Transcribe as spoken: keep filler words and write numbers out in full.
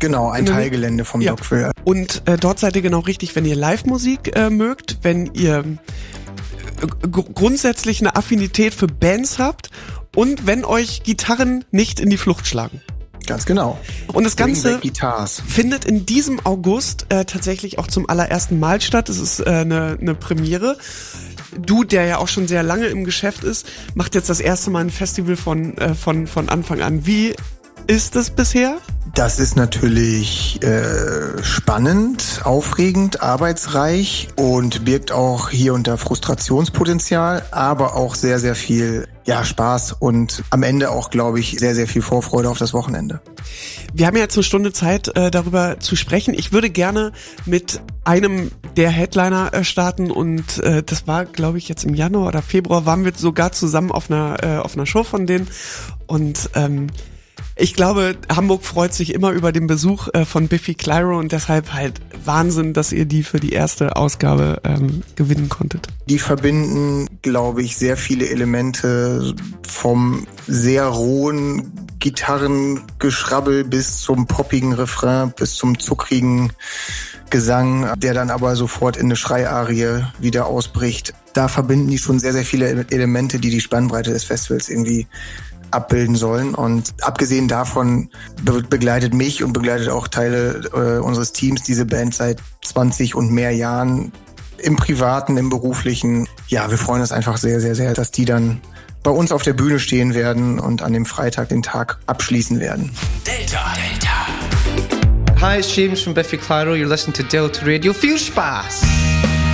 Genau, ein Teilgelände vom ja. Dockville. Und äh, dort seid ihr genau richtig, wenn ihr Live-Musik äh, mögt, wenn ihr äh, g- grundsätzlich eine Affinität für Bands habt und wenn euch Gitarren nicht in die Flucht schlagen. Ganz genau. Und das Ganze Guitars. findet in diesem August äh, tatsächlich auch zum allerersten Mal statt. Es ist äh, eine, eine Premiere. Du, der ja auch schon sehr lange im Geschäft ist, macht jetzt das erste Mal ein Festival von, äh, von, von Anfang an. Wie ist es bisher? Das ist natürlich äh, spannend, aufregend, arbeitsreich und birgt auch hier und da Frustrationspotenzial, aber auch sehr, sehr viel ja, Spaß und am Ende auch, glaube ich, sehr, sehr viel Vorfreude auf das Wochenende. Wir haben ja jetzt eine Stunde Zeit, äh, darüber zu sprechen. Ich würde gerne mit einem der Headliner äh, starten und äh, das war, glaube ich, jetzt im Januar oder Februar waren wir sogar zusammen auf einer, äh, auf einer Show von denen und ähm, ich glaube, Hamburg freut sich immer über den Besuch äh, von Biffy Clyro und deshalb halt Wahnsinn, dass ihr die für die erste Ausgabe ähm, gewinnen konntet. Die verbinden, glaube ich, sehr viele Elemente vom sehr rohen Gitarrengeschrabbel bis zum poppigen Refrain, bis zum zuckrigen Gesang, der dann aber sofort in eine Schreiarie wieder ausbricht. Da verbinden die schon sehr, sehr viele Elemente, die die Spannbreite des Festivals irgendwie abbilden sollen. Und abgesehen davon be- begleitet mich und begleitet auch Teile äh, unseres Teams diese Band seit zwanzig und mehr Jahren im Privaten, im Beruflichen. Ja, wir freuen uns einfach sehr, sehr, sehr, dass die dann bei uns auf der Bühne stehen werden und an dem Freitag den Tag abschließen werden. Delta. Delta. Hi, it's James from Biffy Clyro. You're listening to Delta Radio. Viel Spaß!